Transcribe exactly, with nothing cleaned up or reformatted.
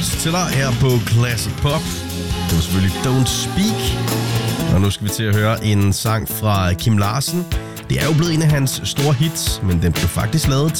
Short til dig her på Classic Pop. Det var selvfølgelig Don't Speak. Og nu skal vi til at høre en sang fra Kim Larsen. Det er jo blevet en af hans store hits, men den blev faktisk lavet